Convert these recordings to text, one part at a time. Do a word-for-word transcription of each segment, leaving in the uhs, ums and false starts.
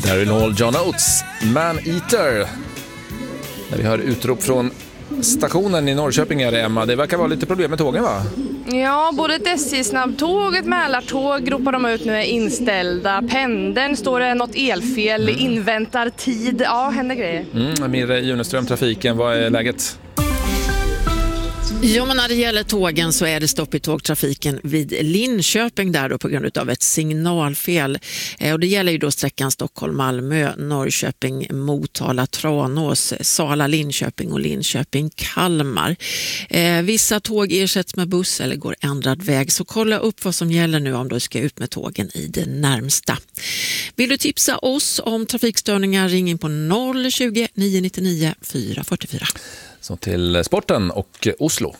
Där är Noel John Oates, Man Eater. När vi hör utrop från stationen i Norrköping är det, Emma. Det verkar vara lite problem med tågen, va? Ja, både ett S J-snabbtåg och ett Mälartåg ropar de ut nu är inställda. Pendeln står det något elfel, mm. inväntar tid. Ja, händer grejer. Mm, Mirre Juneström, trafiken, vad är läget? Ja, men när det gäller tågen så är det stopp i tågtrafiken vid Linköping där då på grund av ett signalfel. Eh, och det gäller ju då sträckan Stockholm-Malmö, Norrköping, Motala, Tranås, Sala, Linköping och Linköping-Kalmar. Eh, vissa tåg ersätts med buss eller går ändrad väg, så kolla upp vad som gäller nu om du ska ut med tågen i det närmsta. Vill du tipsa oss om trafikstörningar, ring in på noll tjugo, nio nittionio, fyra fyrtiofyra. Så till sporten och Oslo.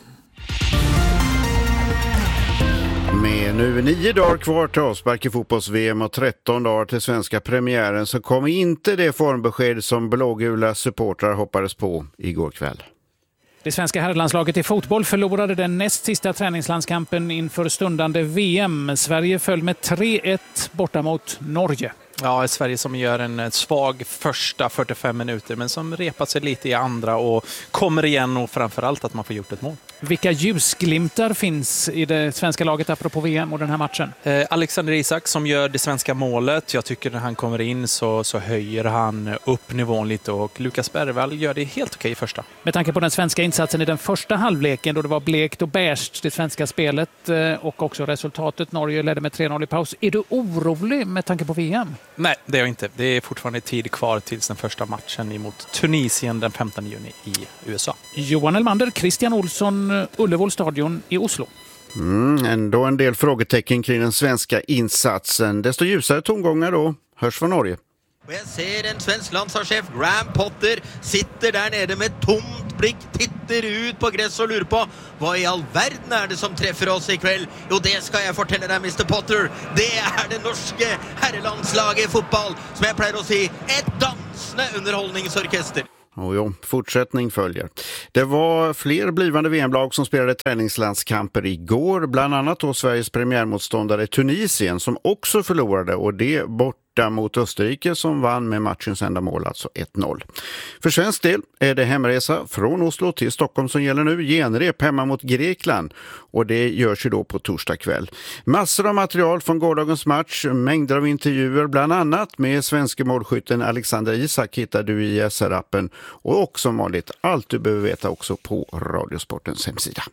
Med nu nio dagar kvar till avspark i fotbolls-V M och tretton dagar till svenska premiären så kommer inte det formbesked som blågula supportrar hoppades på igår kväll. Det svenska herrlandslaget i fotboll förlorade den näst sista träningslandskampen inför stundande V M. Sverige föll med tre ett borta mot Norge. Ja, Sverige som gör en svag första fyrtiofem minuter men som repar sig lite i andra och kommer igen, och framförallt att man får gjort ett mål. Vilka ljusglimtar finns i det svenska laget apropå V M och den här matchen? Eh, Alexander Isak som gör det svenska målet. Jag tycker när han kommer in så, så höjer han upp nivån lite, och Lukas Bergvall gör det helt okej i första. Med tanke på den svenska insatsen i den första halvleken då det var blekt och beige det svenska spelet och också resultatet, Norge ledde med tre noll i paus. Är du orolig med tanke på V M? Nej, det är jag inte. Det är fortfarande tid kvar tills den första matchen emot Tunisien den femtonde juni i U S A. Johan Elmander, Christian Olsson, Ullevål stadion i Oslo. Mm, ändå en del frågetecken kring den svenska insatsen. Desto ljusare tongångar då hörs från Norge. Och jag ser en svensk landslagschef, Graham Potter, sitter där nere med tomt blick, tittar ut på gräs och lurer på vad i all världen är det som träffar oss ikväll. Jo, det ska jag fortälla dig, mister Potter. Det är det norska herrelandslaget i fotboll som jag plejer att se, ett dansande underhållningsorkester. Och jo, fortsättning följer. Det var fler blivande V M-lag som spelade träningslandskamper igår, bland annat då Sveriges premiärmotståndare Tunisien som också förlorade, och det borta mot Österrike som vann med matchens enda mål, alltså ett noll. För svensk del är det hemresa från Oslo till Stockholm som gäller nu, genrep hemma mot Grekland, och det görs ju då på torsdag kväll. Massor av material från gårdagens match, mängder av intervjuer, bland annat med svenska målskytten Alexander Isak hittar du i S R-appen, och också som vanligt allt du behöver veta också på Radiosportens hemsida.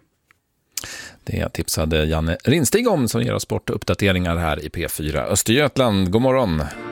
Det tipsade Janne Rinstig om som ger oss sportuppdateringar här i P fyra Östergötland. God morgon!